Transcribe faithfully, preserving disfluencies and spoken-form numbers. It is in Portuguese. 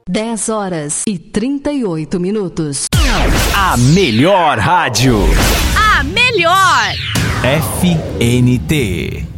dez horas e trinta e oito minutos. A melhor rádio. A melhor. F N T.